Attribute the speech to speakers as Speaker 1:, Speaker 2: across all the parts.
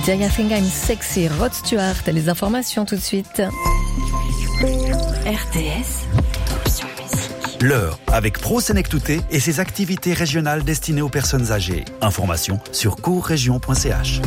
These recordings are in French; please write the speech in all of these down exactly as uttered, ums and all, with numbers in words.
Speaker 1: Do You Think I'm Sexy, Rod Stewart. Les informations tout de suite.
Speaker 2: R T S, option musique.
Speaker 3: L'heure avec Pro Senectouté et ses activités régionales destinées aux personnes âgées. Informations sur courregion point c h.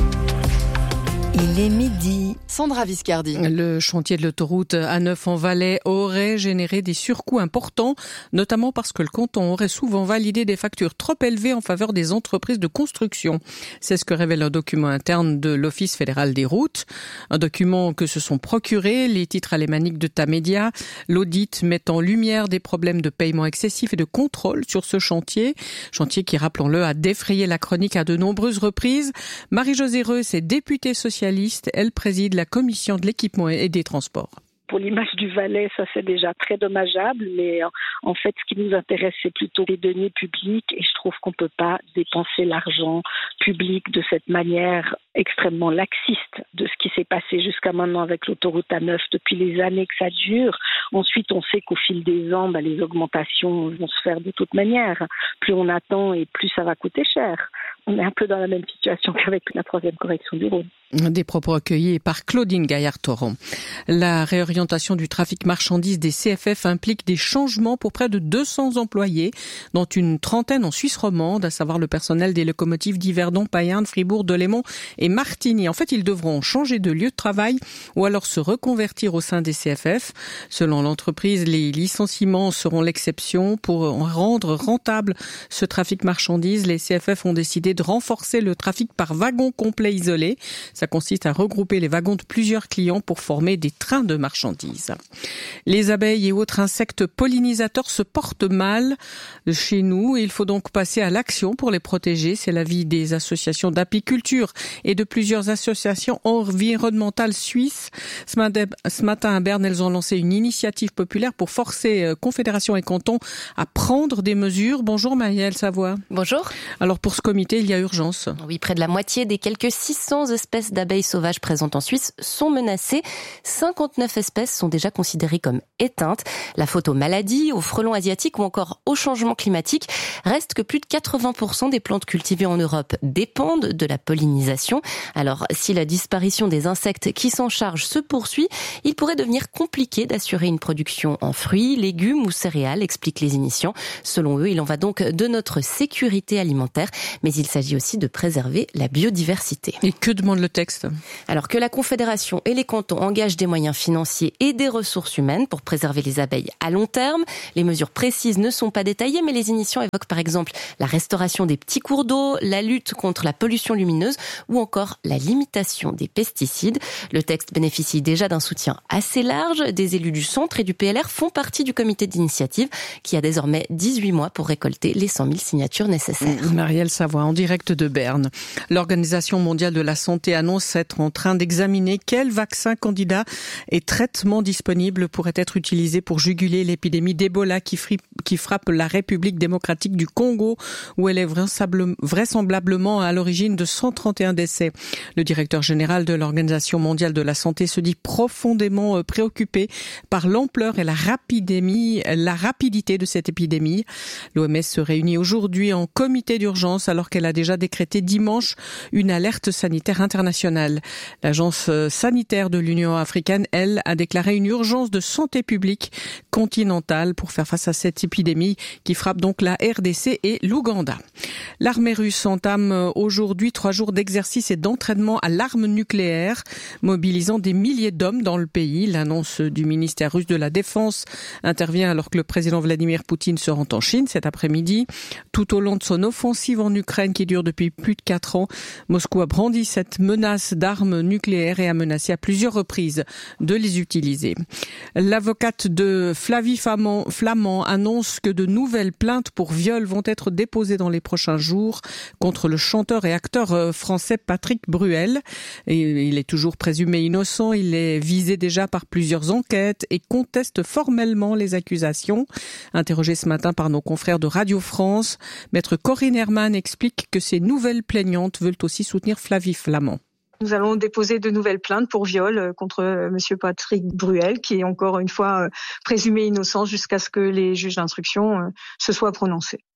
Speaker 1: Il est midi.
Speaker 4: Sandra Viscardi.
Speaker 5: Le chantier de l'autoroute A neuf en Valais aurait généré des surcoûts importants, notamment parce que le canton aurait souvent validé des factures trop élevées en faveur des entreprises de construction. C'est ce que révèle un document interne de l'Office fédéral des routes. Un document que se sont procurés les titres alémaniques de Tamedia. L'audit met en lumière des problèmes de paiement excessif et de contrôle sur ce chantier. Chantier qui, rappelons-le, a défrayé la chronique à de nombreuses reprises. Marie-Josée Reuss est députée socialiste. Elle préside la commission de l'équipement et des transports.
Speaker 6: Pour l'image du Valais, ça c'est déjà très dommageable, mais en fait ce qui nous intéresse c'est plutôt les deniers publics et je trouve qu'on ne peut pas dépenser l'argent public de cette manière extrêmement laxiste de ce qui s'est passé jusqu'à maintenant avec l'autoroute A neuf depuis les années que ça dure. Ensuite on sait qu'au fil des ans, bah, les augmentations vont se faire de toute manière. Plus on attend et plus ça va coûter cher. On est un peu dans la même situation qu'avec la troisième correction du Rhône.
Speaker 5: Des propos recueillis par Claudine Gaillard-Toron. La réorientation du trafic marchandises des C F F implique des changements pour près de deux cents employés, dont une trentaine en Suisse romande, à savoir le personnel des locomotives d'Yverdon, Payerne, Fribourg, Delémont et Martigny. En fait, ils devront changer de lieu de travail ou alors se reconvertir au sein des C F F. Selon l'entreprise, les licenciements seront l'exception. Pour rendre rentable ce trafic marchandises, les C F F ont décidé de renforcer le trafic par wagon complet isolé. Ça consiste à regrouper les wagons de plusieurs clients pour former des trains de marchandises. Les abeilles et autres insectes pollinisateurs se portent mal chez nous et il faut donc passer à l'action pour les protéger. C'est l'avis des associations d'apiculture et de plusieurs associations environnementales suisses. Ce matin à Berne, elles ont lancé une initiative populaire pour forcer Confédération et cantons à prendre des mesures. Bonjour Maëlle Savoie.
Speaker 7: Bonjour.
Speaker 5: Alors pour ce comité, il y a urgence.
Speaker 7: Oui, près de la moitié des quelques six cents espèces d'abeilles sauvages présentes en Suisse sont menacées. cinquante-neuf espèces sont déjà considérées comme éteintes. La faute aux maladies, aux frelons asiatiques ou encore au changement climatique reste que plus de quatre-vingts pour cent des plantes cultivées en Europe dépendent de la pollinisation. Alors, si la disparition des insectes qui s'en chargent se poursuit, il pourrait devenir compliqué d'assurer une production en fruits, légumes ou céréales, expliquent les initiants. Selon eux, il en va donc de notre sécurité alimentaire, mais il s'agit aussi de préserver la biodiversité.
Speaker 5: Et que demande le texte ?
Speaker 7: Alors que la Confédération et les cantons engagent des moyens financiers et des ressources humaines pour préserver les abeilles à long terme. Les mesures précises ne sont pas détaillées, mais les initiants évoquent par exemple la restauration des petits cours d'eau, la lutte contre la pollution lumineuse ou encore la limitation des pesticides. Le texte bénéficie déjà d'un soutien assez large. Des élus du centre et du P L R font partie du comité d'initiative qui a désormais dix-huit mois pour récolter les cent mille signatures nécessaires.
Speaker 5: Marielle Savoie, en direct de Berne. L'Organisation mondiale de la santé annonce être en train d'examiner quels vaccins candidats et traitements disponibles pourraient être utilisés pour juguler l'épidémie d'Ebola qui, fri- qui frappe la République démocratique du Congo, où elle est vraisemblablement à l'origine de cent trente et un décès. Le directeur général de l'Organisation mondiale de la santé se dit profondément préoccupé par l'ampleur et la rapidémie, la rapidité de cette épidémie. L'O M S se réunit aujourd'hui en comité d'urgence alors qu'elle a déjà décrété dimanche une alerte sanitaire internationale. L'agence sanitaire de l'Union africaine, elle, a déclaré une urgence de santé publique continentale pour faire face à cette épidémie qui frappe donc la R D C et l'Ouganda. L'armée russe entame aujourd'hui trois jours d'exercice et d'entraînement à l'arme nucléaire, mobilisant des milliers d'hommes dans le pays. L'annonce du ministère russe de la Défense intervient alors que le président Vladimir Poutine se rend en Chine cet après-midi. Tout au long de son offensive en Ukraine qui dure depuis plus de quatre ans, Moscou a brandi cette menace d'armes nucléaires et a menacé à plusieurs reprises de les utiliser. L'avocate de Flavie Flament annonce que de nouvelles plaintes pour viol vont être déposées dans les prochains jours contre le chanteur et acteur français Patrick Bruel. Et il est toujours présumé innocent, il est visé déjà par plusieurs enquêtes et conteste formellement les accusations. Interrogé ce matin par nos confrères de Radio France, maître Corinne Herman explique que ces nouvelles plaignantes veulent aussi soutenir Flavie Flament.
Speaker 8: Nous allons déposer de nouvelles plaintes pour viol contre monsieur Patrick Bruel, qui est encore une fois présumé innocent jusqu'à ce que les juges d'instruction se soient prononcés.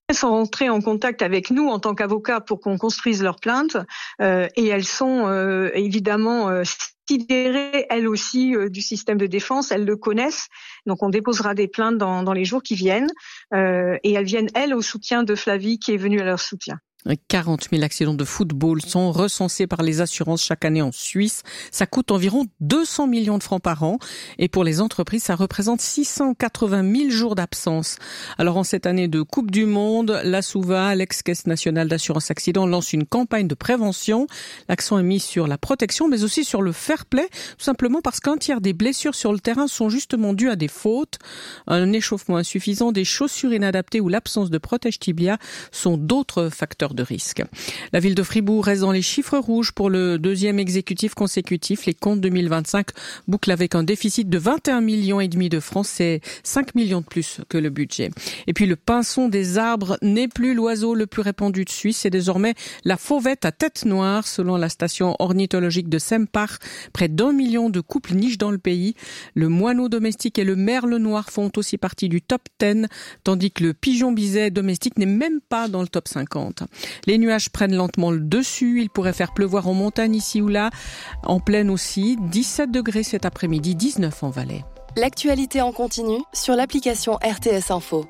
Speaker 8: sont rentrées en contact avec nous en tant qu'avocats pour qu'on construise leur plainte euh, et elles sont euh, évidemment euh, sidérées elles aussi euh, du système de défense, elles le connaissent, donc on déposera des plaintes dans, dans les jours qui viennent euh, et elles viennent elles au soutien de Flavie qui est venue à leur soutien.
Speaker 5: quarante mille accidents de football sont recensés par les assurances chaque année en Suisse. Ça coûte environ deux cents millions de francs par an. Et pour les entreprises, ça représente six cent quatre-vingt mille jours d'absence. Alors en cette année de Coupe du Monde, la SUVA, l'ex-Caisse nationale d'assurance accident, lance une campagne de prévention. L'accent est mis sur la protection, mais aussi sur le fair play, tout simplement parce qu'un tiers des blessures sur le terrain sont justement dues à des fautes. Un échauffement insuffisant, des chaussures inadaptées ou l'absence de protège-tibia sont d'autres facteurs de risque. La ville de Fribourg reste dans les chiffres rouges pour le deuxième exécutif consécutif. Les comptes deux mille vingt-cinq bouclent avec un déficit de vingt et un millions et demi de francs. C'est cinq millions de plus que le budget. Et puis le pinson des arbres n'est plus l'oiseau le plus répandu de Suisse. C'est désormais la fauvette à tête noire. Selon la station ornithologique de Sempach, près d'un million de couples nichent dans le pays. Le moineau domestique et le merle noir font aussi partie du top dix, tandis que le pigeon biset domestique n'est même pas dans le top cinquante. Les nuages prennent lentement le dessus. Il pourrait faire pleuvoir en montagne ici ou là. En plaine aussi. dix-sept degrés cet après-midi, dix-neuf en Valais.
Speaker 2: L'actualité en continu sur l'application R T S Info.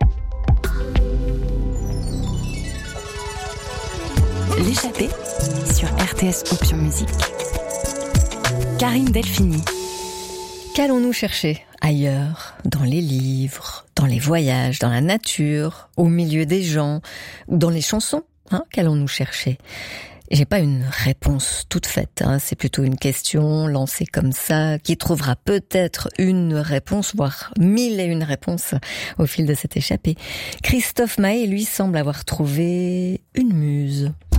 Speaker 2: L'échappée sur R T S Option Musique. Karine Delphini.
Speaker 1: Qu'allons-nous chercher ailleurs, dans les livres, dans les voyages, dans la nature, au milieu des gens, ou dans les chansons? Hein, qu'allons-nous chercher? J'ai pas une réponse toute faite, hein. C'est plutôt une question lancée comme ça, qui trouvera peut-être une réponse, voire mille et une réponses au fil de cette échappée. Christophe Mahé, lui, semble avoir trouvé une muse.